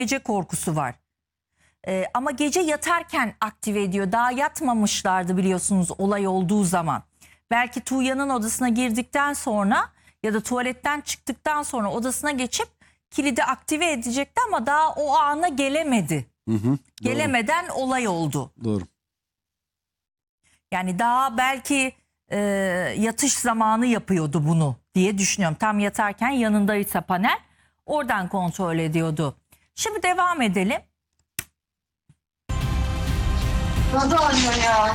gece korkusu var. Ama gece yatarken aktive ediyor. Daha yatmamışlardı biliyorsunuz olay olduğu zaman. Belki Tuğya'nın odasına girdikten sonra ya da tuvaletten çıktıktan sonra odasına geçip kilidi aktive edecekti ama daha o ana gelemedi. Gelemeden olay oldu. Doğru. Yani daha belki yatış zamanı yapıyordu bunu diye düşünüyorum. Tam yatarken yanındaysa panel oradan kontrol ediyordu. Şimdi devam edelim. Nasıl anne ya?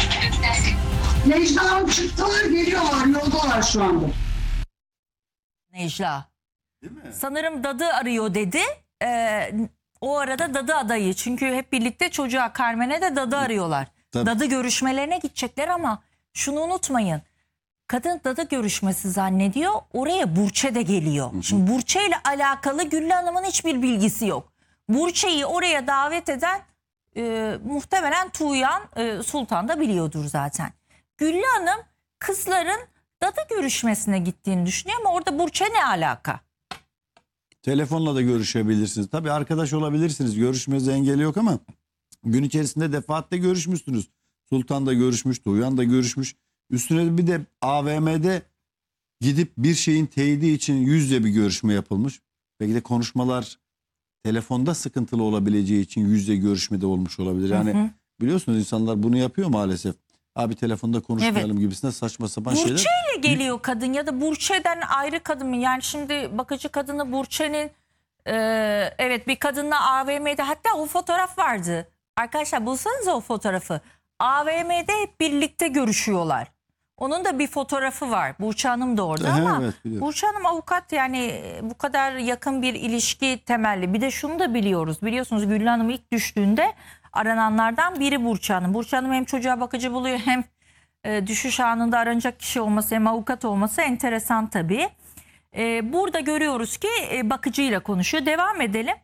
Necla Hanım çıktılar, geliyorlar, yoldalar şu anda. Necla. Değil mi? Sanırım dadı arıyor dedi. O arada dadı adayı. Çünkü hep birlikte çocuğa Carmen'e de dadı arıyorlar. Tabii. Dadı görüşmelerine gidecekler ama şunu unutmayın. Kadın dadı görüşmesi zannediyor. Oraya Burçe de geliyor. Şimdi Burçe ile alakalı Güllü Hanım'ın hiçbir bilgisi yok. Burçe'yi oraya davet eden muhtemelen Tuğyan Sultan da biliyordur zaten. Güllü Hanım kızların dadı görüşmesine gittiğini düşünüyor ama orada Burçe ne alaka? Telefonla da görüşebilirsiniz. Tabii arkadaş olabilirsiniz. Görüşmenize engeli yok ama gün içerisinde defaatle görüşmüşsünüz. Sultan da görüşmüş, Tuğyan da görüşmüş. Üstüne bir de AVM'de gidip bir şeyin teyidi için yüzle bir görüşme yapılmış. Belki de konuşmalar telefonda sıkıntılı olabileceği için yüzle görüşmede olmuş olabilir. Yani biliyorsunuz insanlar bunu yapıyor maalesef. Abi telefonda konuşmayalım gibisine saçma sapan şeyler. Burçe ile geliyor kadın ya da Burçe'den ayrı kadın mı? Yani şimdi bakıcı kadını Burçe'nin evet bir kadınla AVM'de, hatta o fotoğraf vardı. Arkadaşlar bulsanız o fotoğrafı. AVM'de hep birlikte görüşüyorlar. Onun da bir fotoğrafı var. Burçe Hanım da orada ama Evet, biliyorum. Burçe Hanım avukat, yani bu kadar yakın bir ilişki temelli. Bir de şunu da biliyoruz. Biliyorsunuz Güllü Hanım ilk düştüğünde arananlardan biri Burçe Hanım. Burçe Hanım hem çocuğa bakıcı buluyor hem düşüş anında aranacak kişi olması hem avukat olması enteresan tabii. Burada görüyoruz ki bakıcıyla konuşuyor. Devam edelim.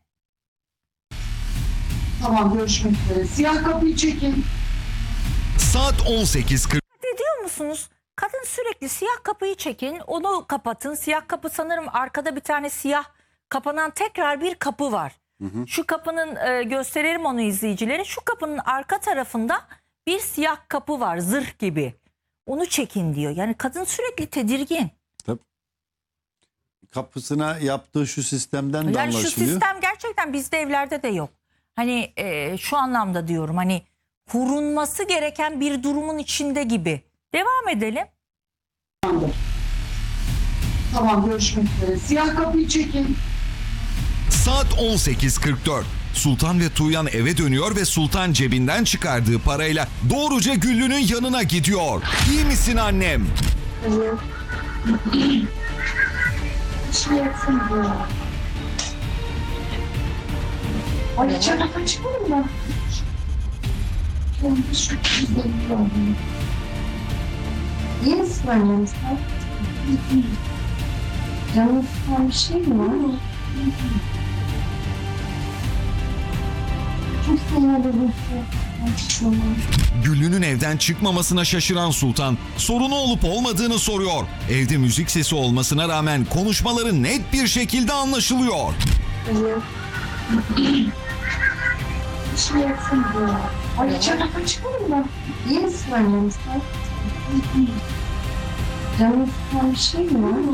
Tamam, görüşmek üzere. Siyah kapıyı çekin. Saat 18.40. Ediyor musunuz? Kadın sürekli siyah kapıyı çekin, onu kapatın. Siyah kapı sanırım arkada bir tane siyah kapanan tekrar bir kapı var. Şu kapının gösterelim onu izleyicilere. Şu kapının arka tarafında bir siyah kapı var, zırh gibi. Onu çekin diyor. Yani kadın sürekli tedirgin. Tabii. Kapısına yaptığı şu sistemden de Yani şu anlaşılıyor. sistem gerçekten bizde evlerde de yok. Hani şu anlamda diyorum, hani korunması gereken bir durumun içinde gibi. Devam edelim. Tamam, görüşmek üzere. Siyah kapıyı çekin. Saat 18.44. Sultan ve Tuğyan eve dönüyor ve Sultan cebinden çıkardığı parayla doğruca Güllü'nün yanına gidiyor. İyi misin annem? Şey yapsın diyor. Ay içeri çıkalım mı? Şu güzellik oldu. İyi misin annem sen? Canın sıkan bir şey mi var? Çok sinirli. Güllü'nün evden çıkmamasına şaşıran Sultan sorunu olup olmadığını soruyor. Evde müzik sesi olmasına rağmen konuşmaları net bir şekilde anlaşılıyor. Şey yapsın diyor. Ay içeri çıkalım mı? İyi misin annem sen? Canın sıkan bir şey mi var?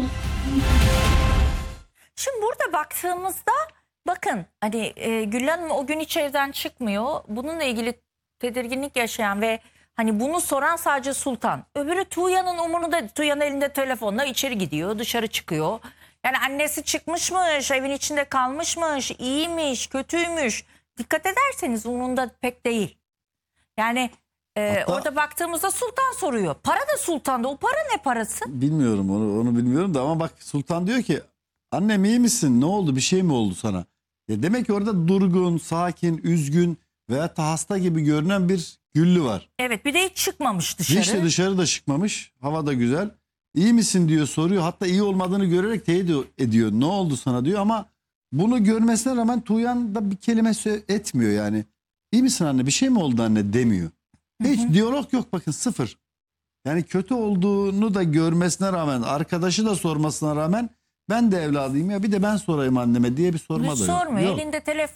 Şimdi burada baktığımızda bakın hani Güllü Hanım o gün hiç evden çıkmıyor. Bununla ilgili tedirginlik yaşayan ve hani bunu soran sadece Sultan. Öbürü Tuğyan'ın umurunda, Tuğyan elinde telefonla içeri gidiyor, dışarı çıkıyor. Yani annesi çıkmışmış, evin içinde kalmışmış, iyiymiş, kötüymüş. Dikkat ederseniz umurunda pek değil. Yani orada baktığımızda Sultan soruyor. Para da Sultan'da. O para ne parası? Bilmiyorum onu bilmiyorum da ama bak Sultan diyor ki annem iyi misin? Ne oldu? Bir şey mi oldu sana? Demek ki orada durgun, sakin, üzgün veya da hasta gibi görünen bir Güllü var. Evet, bir de hiç çıkmamış dışarı. Hiç de dışarı da çıkmamış. Hava da güzel. İyi misin diyor, soruyor. Hatta iyi olmadığını görerek teyit ediyor. Ne oldu sana diyor ama bunu görmesine rağmen Tuğyan da bir kelime etmiyor yani. İyi misin anne? Bir şey mi oldu anne demiyor. Hiç diyalog yok, bakın sıfır. Yani kötü olduğunu da görmesine rağmen, arkadaşı da sormasına rağmen ben de evladıyım ya bir de ben sorayım anneme diye bir sorma Hiç da yok. sormuyor. Yok. Elinde telefon.